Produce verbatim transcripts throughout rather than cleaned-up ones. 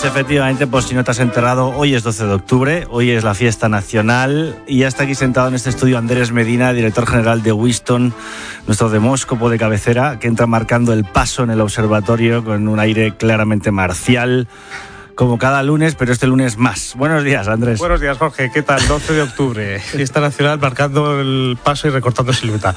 Pues efectivamente, por si no te has enterado, hoy es doce de octubre, hoy es la fiesta nacional y ya está aquí sentado en este estudio Andrés Medina, director general de Wiston, nuestro demóscopo de cabecera, que entra marcando el paso en el observatorio con un aire claramente marcial, como cada lunes, pero este lunes más. Buenos días, Andrés. Buenos días, Jorge. ¿Qué tal? doce de octubre, fiesta nacional, marcando el paso y recortando silueta.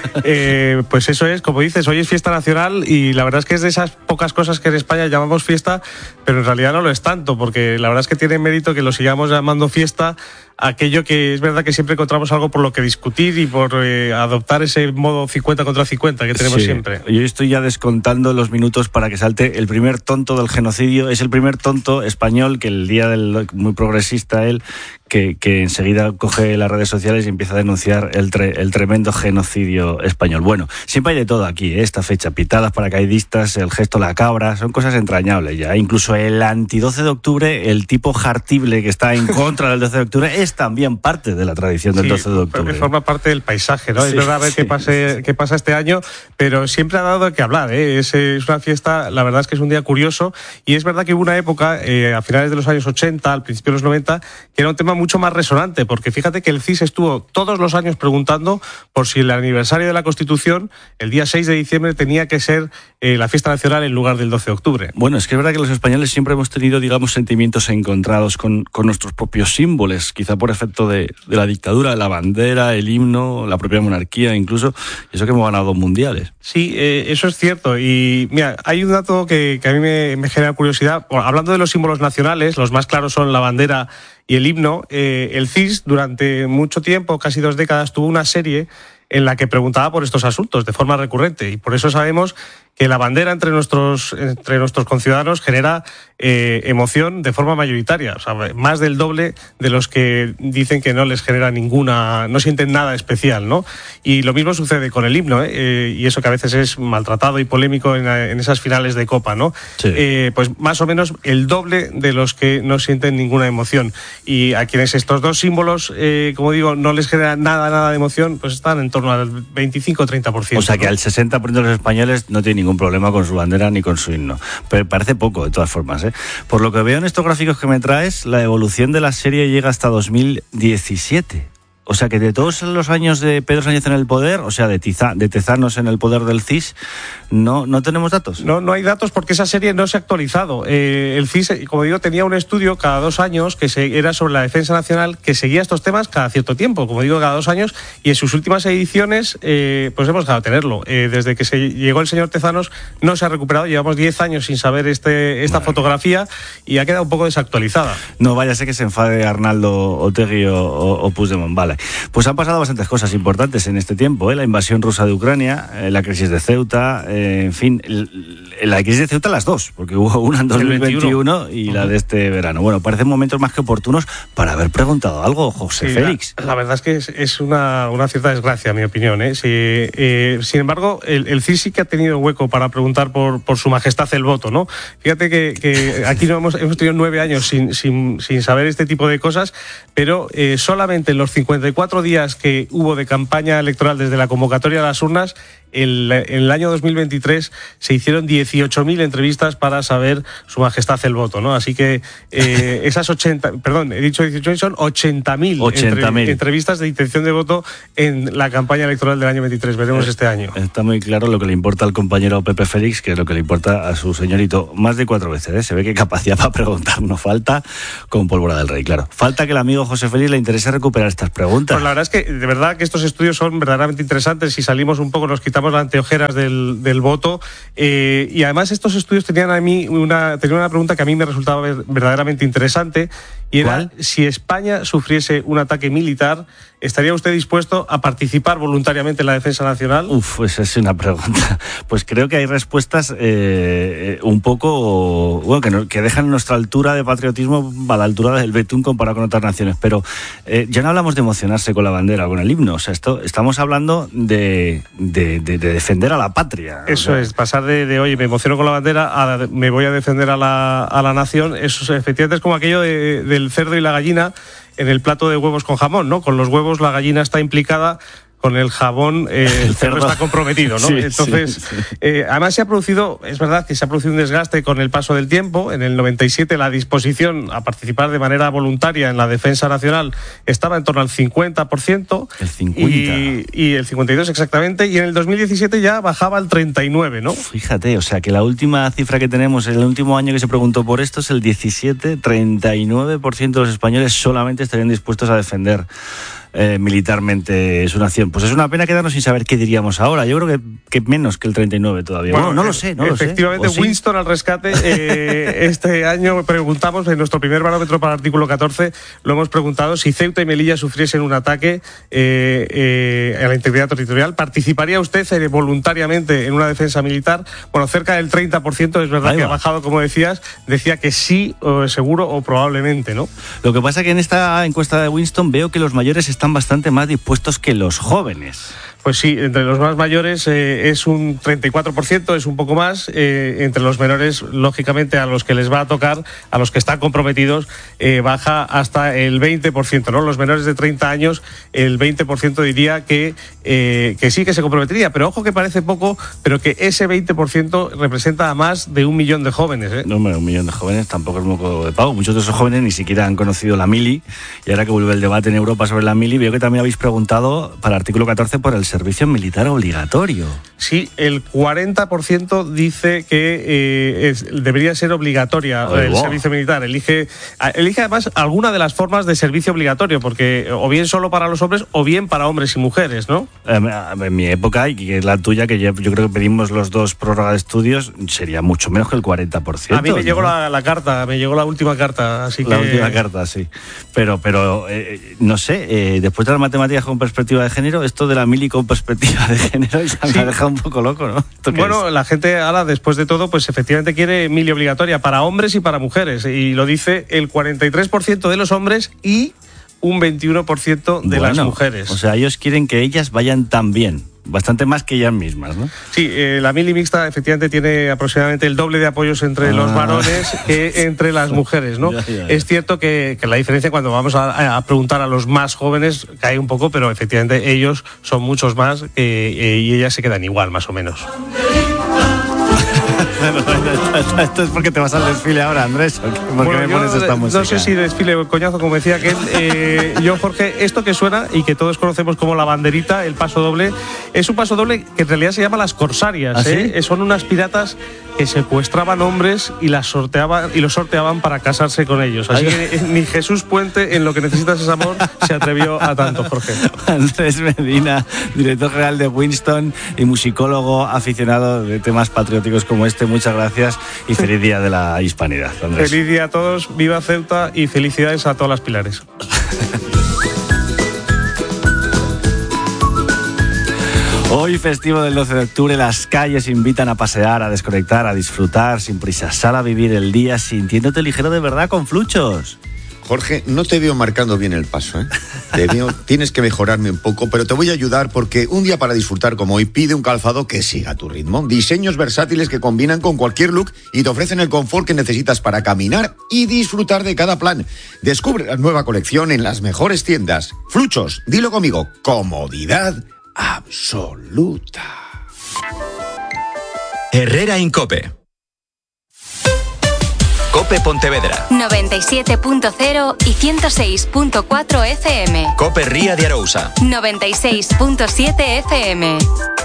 Eh, pues eso es, como dices, hoy es fiesta nacional y la verdad es que es de esas pocas cosas que en España llamamos fiesta, pero en realidad no lo es tanto, porque la verdad es que tiene mérito que lo sigamos llamando fiesta aquello que es verdad que siempre encontramos algo por lo que discutir y por eh, adoptar ese modo cincuenta contra cincuenta que tenemos sí. siempre. Yo estoy ya descontando los minutos para que salte el primer tonto del genocidio. Es el primer tonto español que el día del muy progresista él que, que enseguida coge las redes sociales y empieza a denunciar el, tre, el tremendo genocidio español. Bueno, siempre hay de todo aquí, ¿eh? Esta fecha, pitadas, paracaidistas, el gesto la cabra, son cosas entrañables ya. Incluso el anti-doce de octubre, el tipo jartible que está en contra del doce de octubre, es también parte de la tradición del sí, doce de octubre. Forma parte del paisaje, ¿no? Sí, es verdad a ver sí, qué, pase, sí. qué pasa este año, pero siempre ha dado que hablar, ¿eh? Es, es una fiesta, la verdad es que es un día curioso y es verdad que hubo una época, eh, a finales de los años ochenta, al principio de los noventa, que era un tema mucho más resonante, porque fíjate que el C I S estuvo todos los años preguntando por si el aniversario de la Constitución, el día seis de diciembre, tenía que ser eh, la fiesta nacional en lugar del doce de octubre. Bueno, es que es verdad que los españoles siempre hemos tenido, digamos, sentimientos encontrados con, con nuestros propios símbolos, quizá por efecto de, de la dictadura, la bandera, el himno, la propia monarquía incluso, y eso que hemos ganado dos mundiales. Sí, eh, eso es cierto, y mira, hay un dato que, que a mí me, me genera curiosidad. Bueno, hablando de los símbolos nacionales, los más claros son la bandera y el himno. Eh, el C I S durante mucho tiempo, casi dos décadas, tuvo una serie en la que preguntaba por estos asuntos de forma recurrente, y por eso sabemos que la bandera entre nuestros, entre nuestros conciudadanos genera eh, emoción de forma mayoritaria, o sea, más del doble de los que dicen que no les genera ninguna, no sienten nada especial, ¿no? Y lo mismo sucede con el himno, ¿eh? Eh, y eso que a veces es maltratado y polémico en, en esas finales de Copa, ¿no? Sí. Eh, pues más o menos el doble de los que no sienten ninguna emoción. Y a quienes estos dos símbolos, eh, como digo, no les genera nada, nada de emoción, pues están en torno al veinticinco a treinta por ciento. O sea que ¿no? al sesenta por ciento de los españoles no tienen ningún problema con su bandera ni con su himno. Pero parece poco, de todas formas, ¿eh? Por lo que veo en estos gráficos que me traes, la evolución de la serie llega hasta dos mil diecisiete. O sea que de todos los años de Pedro Sánchez en el poder, o sea, de, tiza, de Tezanos en el poder del C I S, no, no tenemos datos. No, no hay datos porque esa serie no se ha actualizado. Eh, el C I S, como digo, tenía un estudio cada dos años que se, era sobre la defensa nacional, que seguía estos temas cada cierto tiempo, como digo, cada dos años, y en sus últimas ediciones eh, pues hemos dejado de tenerlo. Eh, desde que se llegó el señor Tezanos no se ha recuperado, llevamos diez años sin saber este, esta vale. fotografía y ha quedado un poco desactualizada. No vaya a ser que se enfade Arnaldo Otegi o, o, o Puigdemont, vale. Pues han pasado bastantes cosas importantes en este tiempo, ¿eh? La invasión rusa de Ucrania, eh, la crisis de Ceuta, eh, en fin, el, la crisis de Ceuta las dos, porque hubo una en dos mil veintiuno y uh-huh. la de este verano. Bueno, parecen momentos más que oportunos para haber preguntado algo, José sí, Félix. La, la verdad es que es, es una, una cierta desgracia, en mi opinión, ¿eh? Sí, eh, sin embargo, el, el C I S sí que ha tenido hueco para preguntar por, por su majestad el voto, ¿no? Fíjate que, que aquí no hemos, hemos tenido nueve años sin, sin, sin saber este tipo de cosas, pero eh, solamente en los cincuenta y cuatro días que hubo de campaña electoral desde la convocatoria de las urnas, el, en el año dos mil veintitrés se hicieron dieciocho mil entrevistas para saber su majestad el voto, ¿no? Así que eh, esas ochenta, perdón, he dicho dieciocho mil, son ochenta mil entre, entrevistas de intención de voto en la campaña electoral del año veintitrés. Veremos eh, este año. Está muy claro lo que le importa al compañero Pepe Félix, que es lo que le importa a su señorito más de cuatro veces, ¿eh? Se ve que capacidad para preguntar no falta, con pólvora del rey, claro. Falta que el amigo José Félix le interese recuperar estas preguntas. Pues la verdad es que, de verdad, que estos estudios son verdaderamente interesantes. Si salimos un poco, nos quitamos las anteojeras del, del voto. Eh, y además estos estudios tenían a mí una, tenían una pregunta que a mí me resultaba verdaderamente interesante, y era ¿cuál? Si España sufriese un ataque militar, ¿estaría usted dispuesto a participar voluntariamente en la defensa nacional? Uf, esa es una pregunta. Pues creo que hay respuestas eh, un poco, bueno, que, no, que dejan nuestra altura de patriotismo a la altura del betún comparado con otras naciones. Pero eh, ya no hablamos de emocionarse con la bandera o con el himno. O sea, esto, estamos hablando de, de, de, de defender a la patria. Eso o sea, es, pasar de, de, oye, me emociono con la bandera a me voy a defender a la, a la nación. Eso efectivamente es como aquello de, del cerdo y la gallina en el plato de huevos con jamón, ¿no? Con los huevos la gallina está implicada con el jabón eh, el, el cerdo está comprometido, ¿no? Sí, Entonces, sí, sí. Eh, además se ha producido, es verdad que se ha producido un desgaste con el paso del tiempo. En el noventa y siete la disposición a participar de manera voluntaria en la defensa nacional estaba en torno al cincuenta por ciento. El cincuenta. Y, y el cincuenta y dos exactamente, y en el dos mil diecisiete ya bajaba al treinta y nueve, ¿no? Fíjate, o sea que la última cifra que tenemos, el último año que se preguntó por esto es el diecisiete, treinta y nueve por ciento de los españoles solamente estarían dispuestos a defender Eh, militarmente su nación. Pues es una pena quedarnos sin saber qué diríamos ahora. Yo creo que, que menos que el treinta y nueve todavía. Bueno, bueno no lo sé, no efectivamente, lo sé. Winston al rescate. Eh, este año preguntamos, en nuestro primer barómetro para el artículo catorce, lo hemos preguntado si Ceuta y Melilla sufriesen un ataque eh, eh, a la integridad territorial. ¿Participaría usted eh, voluntariamente en una defensa militar? Bueno, cerca del treinta por ciento, es verdad Ahí que va. ha bajado, como decías, decía que sí, o seguro o probablemente, ¿no? Lo que pasa es que en esta encuesta de Winston veo que los mayores están están bastante más dispuestos que los jóvenes. Pues sí, entre los más mayores eh, es un treinta y cuatro por ciento, es un poco más. Eh, entre los menores, lógicamente, a los que les va a tocar, a los que están comprometidos, eh, baja hasta el veinte por ciento, ¿no? Los menores de treinta años, el veinte por ciento diría que, eh, que sí que se comprometería. Pero ojo que parece poco, pero que ese veinte por ciento representa a más de un millón de jóvenes, ¿eh? No, hombre, un millón de jóvenes tampoco es moco de pavo. Muchos de esos jóvenes ni siquiera han conocido la mili. Y ahora que vuelve el debate en Europa sobre la mili, veo que también habéis preguntado para el artículo catorce por el servicio militar obligatorio. Sí, el cuarenta por ciento dice que eh, es, debería ser obligatoria oh, el wow. servicio militar. Elige, elige además alguna de las formas de servicio obligatorio, porque o bien solo para los hombres o bien para hombres y mujeres, ¿no? En mi época, y que es la tuya, que yo, yo creo que pedimos los dos prórroga de estudios, sería mucho menos que el cuarenta por ciento. A mí me ¿no? llegó la, la carta, me llegó la última carta, así la que... La última carta, sí. Pero, pero eh, no sé, eh, después de las matemáticas con perspectiva de género, esto de la mili con perspectiva de género ya me sí. ha dejado un poco loco, ¿no? Bueno, es? La gente ahora, después de todo, pues efectivamente quiere mili obligatoria para hombres y para mujeres, y lo dice el cuarenta y tres por ciento de los hombres y un veintiuno por ciento de bueno, las mujeres. O sea, ellos quieren que ellas vayan también. Bastante más que ellas mismas, ¿no? Sí, eh, la mili mixta efectivamente tiene aproximadamente el doble de apoyos entre ah. los varones que entre las mujeres, ¿no? Ya, ya, ya. Es cierto que, que la diferencia cuando vamos a, a preguntar a los más jóvenes cae un poco, pero efectivamente ellos son muchos más eh, y ellas se quedan igual, más o menos. Esto es porque te vas al desfile ahora, Andrés. ¿Por qué bueno, me pones esta música? No sé si desfile o coñazo, como decía aquel. Eh, yo, Jorge, esto que suena y que todos conocemos como la banderita, el paso doble, es un paso doble que en realidad se llama las corsarias. ¿Ah, ¿eh? sí? Son unas piratas que secuestraban hombres y las sorteaban y los sorteaban para casarse con ellos. Así Ay, que ni Jesús Puente, en Lo que necesitas es amor, se atrevió a tanto, Jorge. Andrés Medina, director general de Winston y musicólogo aficionado de temas patrióticos como este. Muchas gracias y feliz día de la hispanidad, Andrés. Feliz día a todos, viva Ceuta y felicidades a todas las Pilares. Hoy, festivo del doce de octubre, las calles invitan a pasear, a desconectar, a disfrutar sin prisa. Sal a vivir el día sintiéndote ligero de verdad con Fluchos. Jorge, no te veo marcando bien el paso, ¿eh? Te veo, tienes que mejorarme un poco, pero te voy a ayudar porque un día para disfrutar como hoy pide un calzado que siga tu ritmo. Diseños versátiles que combinan con cualquier look y te ofrecen el confort que necesitas para caminar y disfrutar de cada plan. Descubre la nueva colección en las mejores tiendas. Fluchos, dilo conmigo, comodidad absoluta. Herrera Incope. Cope Pontevedra. noventa y siete punto cero y ciento seis punto cuatro F M. Cope Ría de Arousa. noventa y seis punto siete F M.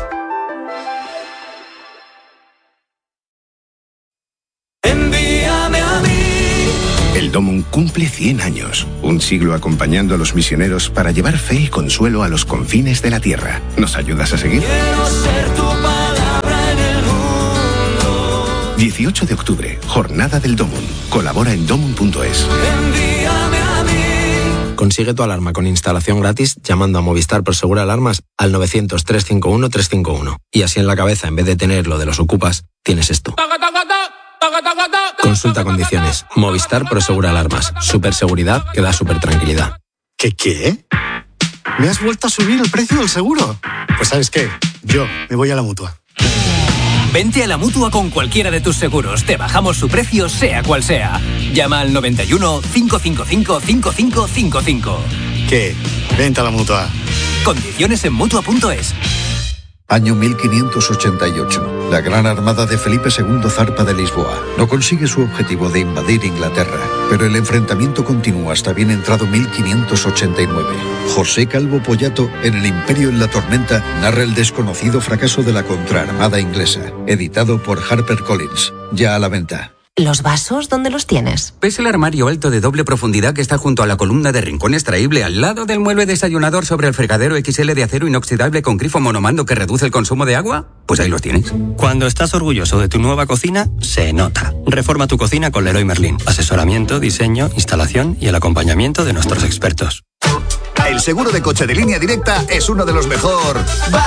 Envíame a mí. El Domum cumple cien años, un siglo acompañando a los misioneros para llevar fe y consuelo a los confines de la tierra. ¿Nos ayudas a seguir? Quiero ser tu palabra en el mundo. dieciocho de octubre, Jornada del Domum. Colabora en domum punto es. Envíame a mí. Consigue tu alarma con instalación gratis llamando a Movistar Prosegura Alarmas al novecientos, trescientos cincuenta y uno, trescientos cincuenta y uno. Y así en la cabeza, en vez de tener lo de los ocupas, tienes esto. Consulta condiciones. Movistar Prosegura Alarmas. Superseguridad que da super tranquilidad. ¿Qué qué? ¿Me has vuelto a subir el precio del seguro? Pues ¿sabes qué? Yo me voy a la Mutua. Vente a la Mutua con cualquiera de tus seguros. Te bajamos su precio, sea cual sea. Llama al noventa y uno, cinco cinco cinco, cinco cinco cinco cinco. ¿Qué? Vente a la Mutua. Condiciones en Mutua punto es. Año mil quinientos ochenta y ocho. La gran armada de Felipe segundo zarpa de Lisboa. No consigue su objetivo de invadir Inglaterra, pero el enfrentamiento continúa hasta bien entrado mil quinientos ochenta y nueve. José Calvo Pollato, en El Imperio en la Tormenta, narra el desconocido fracaso de la contraarmada inglesa. Editado por HarperCollins. Ya a la venta. ¿Los vasos dónde los tienes? ¿Ves el armario alto de doble profundidad que está junto a la columna de rincón extraíble al lado del mueble desayunador sobre el fregadero equis ele de acero inoxidable con grifo monomando que reduce el consumo de agua? Pues ahí los tienes. Cuando estás orgulloso de tu nueva cocina, se nota. Reforma tu cocina con Leroy Merlin. Asesoramiento, diseño, instalación y el acompañamiento de nuestros expertos. El seguro de coche de Línea Directa es uno de los mejor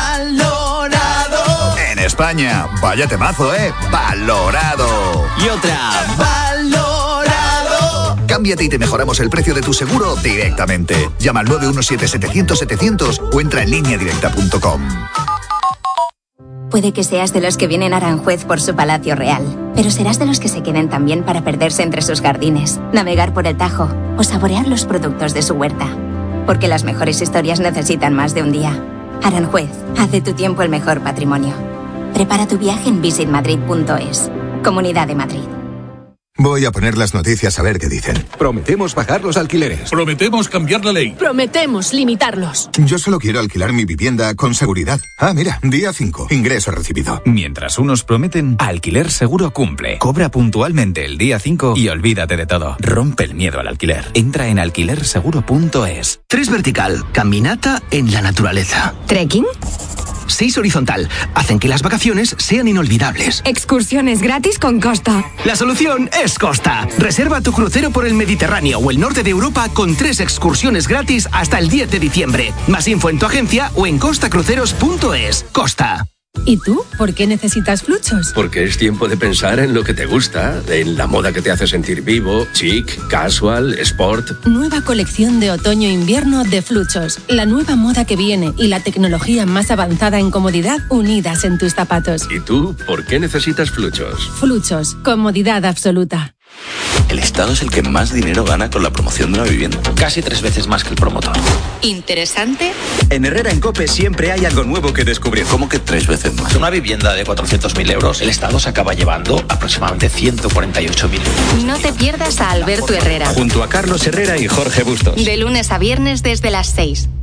valorado en España. Vaya temazo, ¿eh? Valorado. Y otra. Valorado. Cámbiate y te mejoramos el precio de tu seguro directamente. Llama al nueve uno siete, setecientos, setecientos o entra en línea directa punto com. Puede que seas de los que vienen a Aranjuez por su palacio real, pero serás de los que se queden también para perderse entre sus jardines, navegar por el Tajo o saborear los productos de su huerta. Porque las mejores historias necesitan más de un día. Aranjuez, haz de tu tiempo el mejor patrimonio. Prepara tu viaje en visit madrid punto es. Comunidad de Madrid. Voy a poner las noticias a ver qué dicen. Prometemos bajar los alquileres. Prometemos cambiar la ley. Prometemos limitarlos. Yo solo quiero alquilar mi vivienda con seguridad. Ah, mira, día cinco. Ingreso recibido. Mientras unos prometen, Alquiler Seguro cumple. Cobra puntualmente el día cinco y olvídate de todo. Rompe el miedo al alquiler. Entra en alquiler seguro punto es. Tres vertical. Caminata en la naturaleza. ¿Trekking? Seis horizontal. Hacen que las vacaciones sean inolvidables. Excursiones gratis con Costa. La solución es Costa. Reserva tu crucero por el Mediterráneo o el norte de Europa con tres excursiones gratis hasta el diez de diciembre. Más info en tu agencia o en costa cruceros punto es. Costa. ¿Y tú? ¿Por qué necesitas Fluchos? Porque es tiempo de pensar en lo que te gusta, en la moda que te hace sentir vivo, chic, casual, sport. Nueva colección de otoño-invierno de Fluchos. La nueva moda que viene y la tecnología más avanzada en comodidad unidas en tus zapatos. ¿Y tú? ¿Por qué necesitas Fluchos? Fluchos. Comodidad absoluta. El Estado es el que más dinero gana con la promoción de una vivienda. Casi tres veces más que el promotor. ¿Interesante? En Herrera en COPE siempre hay algo nuevo que descubrir. ¿Cómo que tres veces más? Una vivienda de cuatrocientos mil euros, el Estado se acaba llevando aproximadamente ciento cuarenta y ocho mil euros. No te pierdas a Alberto Herrera. Junto a Carlos Herrera y Jorge Bustos. De lunes a viernes desde las seis.